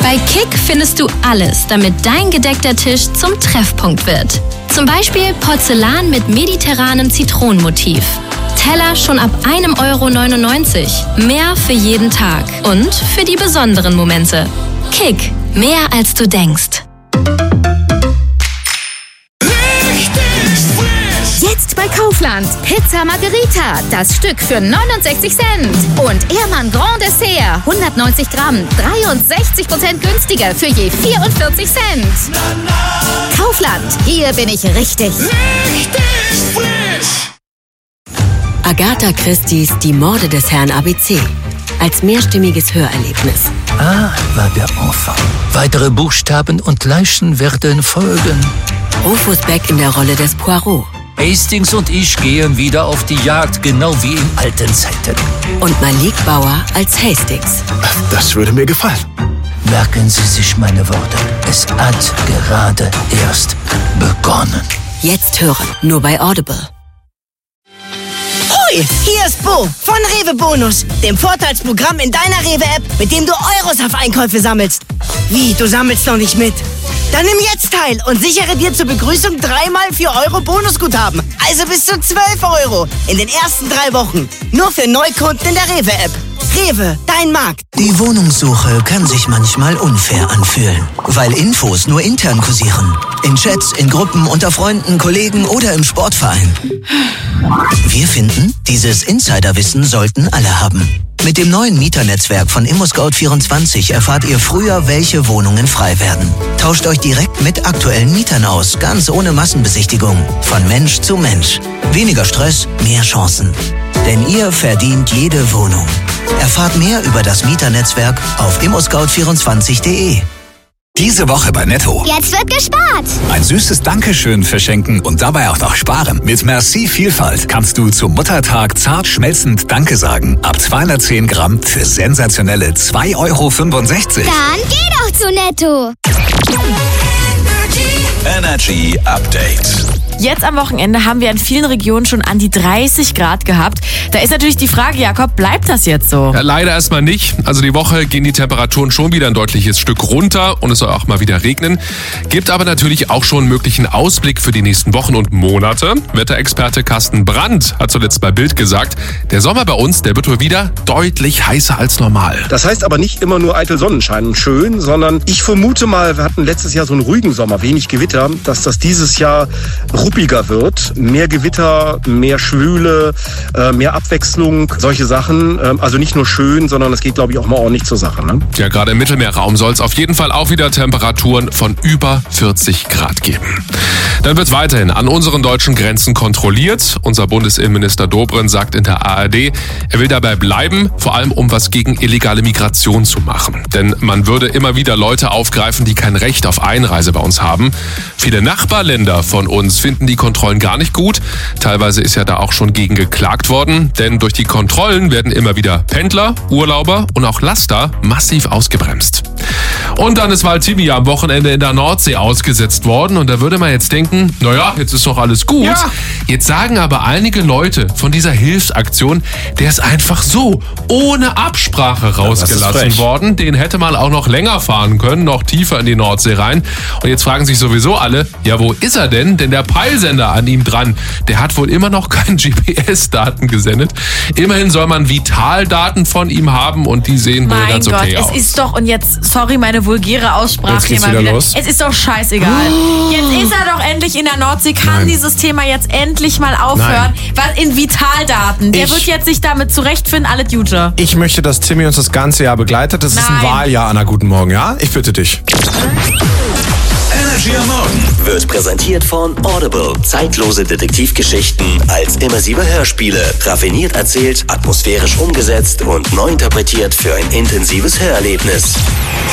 Bei Kick findest du alles, damit dein gedeckter Tisch zum Treffpunkt wird. Zum Beispiel Porzellan mit mediterranem Zitronenmotiv. Teller schon ab 1,99 €. Mehr für jeden Tag und für die besonderen Momente. Kick, mehr als du denkst. Jetzt bei Kaufland. Pizza Margherita, das Stück für 69 Cent. Und Ehrmann Grand Dessert, 190 Gramm, 63% günstiger für je 44 Cent. Kaufland, hier bin ich richtig. Richtig frisch! Agatha Christie's Die Morde des Herrn ABC. Als mehrstimmiges Hörerlebnis. war der Anfang. Weitere Buchstaben und Leichen werden folgen. Rufus Beck in der Rolle des Poirot. Hastings und ich gehen wieder auf die Jagd, genau wie in alten Zeiten. Und Malik Bauer als Hastings. Das würde mir gefallen. Merken Sie sich meine Worte. Es hat gerade erst begonnen. Jetzt hören, nur bei Audible. Hoi, hier ist Bo von Rewe Bonus, dem Vorteilsprogramm in deiner Rewe-App, mit dem du Euros auf Einkäufe sammelst. Wie, du sammelst noch nicht mit? Dann nimm jetzt teil und sichere dir zur Begrüßung 3x 4 € Bonusguthaben. Also bis zu 12 € in den ersten 3 Wochen. Nur für Neukunden in der Rewe-App. Rewe, dein Markt. Die Wohnungssuche kann sich manchmal unfair anfühlen, weil Infos nur intern kursieren. In Chats, in Gruppen, unter Freunden, Kollegen oder im Sportverein. Wir finden, dieses Insiderwissen sollten alle haben. Mit dem neuen Mieternetzwerk von ImmoScout24 erfahrt ihr früher, welche Wohnungen frei werden. Tauscht euch direkt mit aktuellen Mietern aus, ganz ohne Massenbesichtigung. Von Mensch zu Mensch. Weniger Stress, mehr Chancen. Denn ihr verdient jede Wohnung. Erfahrt mehr über das Mieternetzwerk auf immoscout24.de. Diese Woche bei Netto. Jetzt wird gespart. Ein süßes Dankeschön verschenken und dabei auch noch sparen. Mit Merci Vielfalt kannst du zum Muttertag zart schmelzend Danke sagen. Ab 210 Gramm für sensationelle 2,65 €. Dann geh doch zu Netto. Energy Update. Jetzt am Wochenende haben wir in vielen Regionen schon an die 30 Grad gehabt. Da ist natürlich die Frage, Jakob, bleibt das jetzt so? Ja, leider erstmal nicht. Also die Woche gehen die Temperaturen schon wieder ein deutliches Stück runter und es soll auch mal wieder regnen. Gibt aber natürlich auch schon einen möglichen Ausblick für die nächsten Wochen und Monate. Wetterexperte Carsten Brandt hat zuletzt bei Bild gesagt, der Sommer bei uns, der wird wohl wieder deutlich heißer als normal. Das heißt aber nicht immer nur eitel Sonnenschein und schön, sondern ich vermute mal, wir hatten letztes Jahr so einen ruhigen Sommer, wenig Gewitter, dass das dieses Jahr ruppiger wird. Mehr Gewitter, mehr Schwüle, mehr Abwechslung, solche Sachen. Also nicht nur schön, sondern es geht, glaube ich, auch mal ordentlich zur Sache. Ne? Ja, gerade im Mittelmeerraum soll es auf jeden Fall auch wieder Temperaturen von über 40 Grad geben. Dann wird weiterhin an unseren deutschen Grenzen kontrolliert. Unser Bundesinnenminister Dobrindt sagt in der ARD, er will dabei bleiben, vor allem um was gegen illegale Migration zu machen. Denn man würde immer wieder Leute aufgreifen, die kein Recht auf Einreise bei uns haben. Viele Nachbarländer von uns finden die Kontrollen gar nicht gut. Teilweise ist ja da auch schon gegen geklagt worden, denn durch die Kontrollen werden immer wieder Pendler, Urlauber und auch Laster massiv ausgebremst. Und dann ist Valtimi am Wochenende in der Nordsee ausgesetzt worden und da würde man jetzt denken, naja, jetzt ist doch alles gut. Ja. Jetzt sagen aber einige Leute von dieser Hilfsaktion, der ist einfach so, ohne Absprache rausgelassen worden. Den hätte man auch noch länger fahren können, noch tiefer in die Nordsee rein. Und jetzt fragen sich sowieso alle, ja, wo ist er denn? Denn der Peilsender an ihm dran, der hat wohl immer noch keine GPS-Daten gesendet. Immerhin soll man Vitaldaten von ihm haben und die sehen wohl ganz okay aus. Es ist doch, und jetzt, sorry, meine vulgäre Aussprache jetzt geht's hier mal wieder. Los. Es ist doch scheißegal. Jetzt ist er doch endlich in der Nordsee, kann dieses Thema jetzt endlich mal aufhören. Was in Vitaldaten? Der wird jetzt sich damit zurechtfinden, alle Future. Ich möchte, dass Timmy uns das ganze Jahr begleitet. Das ist ein Wahljahr, Anna. Guten Morgen, ja? Ich bitte dich. Energy am Morgen wird präsentiert von Audible. Zeitlose Detektivgeschichten als immersive Hörspiele. Raffiniert erzählt, atmosphärisch umgesetzt und neu interpretiert für ein intensives Hörerlebnis.